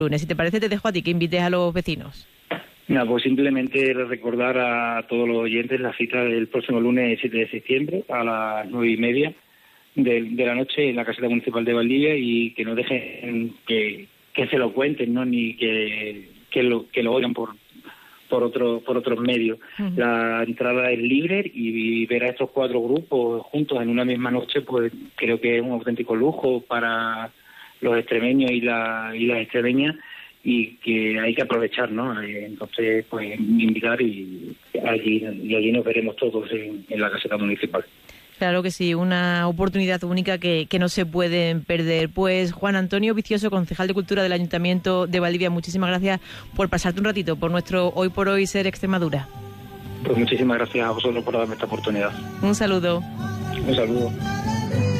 lunes. Si te parece, te dejo a ti que invites a los vecinos. Nada, pues simplemente recordar a todos los oyentes la cita del próximo lunes 7 de septiembre a las 9:30 de la noche en la caseta municipal de Valdivia, y que no dejen que se lo cuenten, ¿no? Ni que lo oigan por otros medios. Uh-huh. La entrada es libre, y ver a estos 4 grupos juntos en una misma noche, pues creo que es un auténtico lujo para los extremeños y las extremeñas, y que hay que aprovechar, ¿no? Entonces, pues invitar, y allí nos veremos todos en la caseta municipal. Claro que sí, una oportunidad única que no se pueden perder. Pues Juan Antonio Vicioso, concejal de Cultura del Ayuntamiento de Valdivia, muchísimas gracias por pasarte un ratito por nuestro Hoy por Hoy Ser Extremadura. Pues muchísimas gracias a vosotros por darme esta oportunidad. Un saludo. Un saludo.